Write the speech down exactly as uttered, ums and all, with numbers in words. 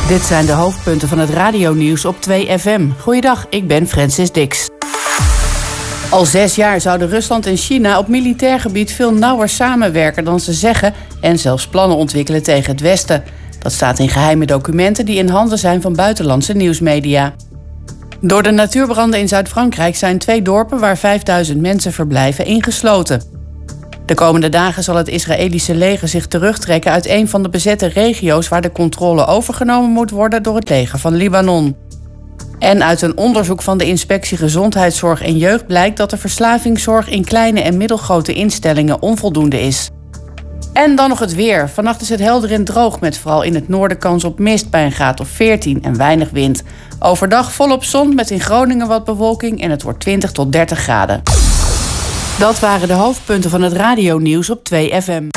Dit zijn de hoofdpunten van het radionieuws op twee F M. Goeiedag, ik ben Francis Dix. Al zes jaar zouden Rusland en China op militair gebied veel nauwer samenwerken dan ze zeggen en zelfs plannen ontwikkelen tegen het Westen. Dat staat in geheime documenten die in handen zijn van buitenlandse nieuwsmedia. Door de natuurbranden in Zuid-Frankrijk zijn twee dorpen waar vijfduizend mensen verblijven ingesloten. De komende dagen zal het Israëlische leger zich terugtrekken uit een van de bezette regio's waar de controle overgenomen moet worden door het leger van Libanon. En uit een onderzoek van de Inspectie Gezondheidszorg en Jeugd blijkt dat de verslavingszorg in kleine en middelgrote instellingen onvoldoende is. En dan nog het weer. Vannacht is het helder en droog met vooral in het noorden kans op mist bij een graad of veertien en weinig wind. Overdag volop zon met in Groningen wat bewolking en het wordt twintig tot dertig graden. Dat waren de hoofdpunten van het radionieuws op twee F M.